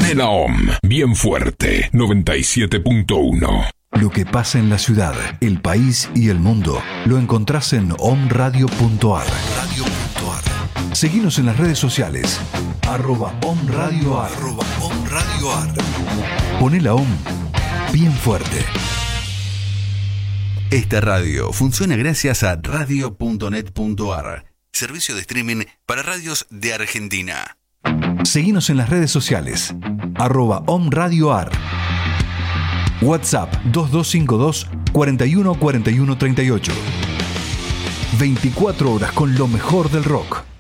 Pone la OM bien fuerte, 97.1. Lo que pasa en la ciudad, el país y el mundo lo encontrás en omradio.ar. Seguinos en las redes sociales @omradioar. Poné la OM bien fuerte. Esta radio funciona gracias a radio.net.ar, servicio de streaming para radios de Argentina. Seguinos en las redes sociales @omradioar. WhatsApp 2252 41 41 38. 24 horas con lo mejor del rock.